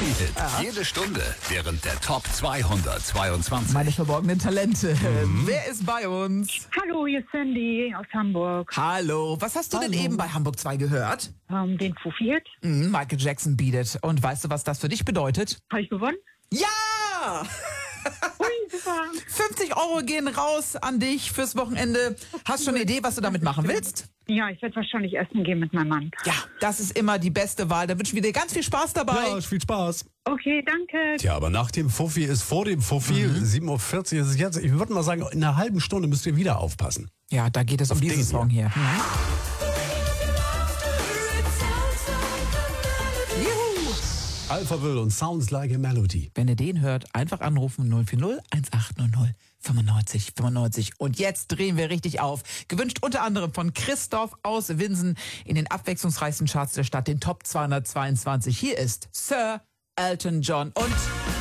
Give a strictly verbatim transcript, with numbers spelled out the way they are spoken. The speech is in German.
Hit. Ja. Jede Stunde während der Top zweihundertzweiundzwanzig. Meine verborgenen Talente. Mhm. Wer ist bei uns? Hallo, hier ist Sandy aus Hamburg. Hallo. Was hast du Hallo. denn eben bei Hamburg zwei gehört? Ähm, den Fuffi-Hit. Mhm, Michael Jackson Beat It. Und weißt du, was das für dich bedeutet? Habe ich gewonnen? Ja! Ui, super. fünfzig Euro gehen raus an dich fürs Wochenende. Hast du schon eine Idee, was du damit machen willst? Ja, ich werde wahrscheinlich essen gehen mit meinem Mann. Ja, das ist immer die beste Wahl. Da wünschen wir dir ganz viel Spaß dabei. Ja, viel Spaß. Okay, danke. Tja, aber nach dem Fuffi ist vor dem Fuffi. Mhm. sieben Uhr vierzig ist es jetzt. Ich würde mal sagen, in einer halben Stunde müsst ihr wieder aufpassen. Ja, da geht es um Auf diesen den Song hier. Mhm. Alphaville und Sounds Like a Melody. Wenn ihr den hört, einfach anrufen null vier null eins acht null null fünfundneunzig fünfundneunzig. Und jetzt drehen wir richtig auf. Gewünscht unter anderem von Christoph aus Winsen in den abwechslungsreichsten Charts der Stadt, den Top zweihundertzweiundzwanzig. Hier ist Sir Elton John und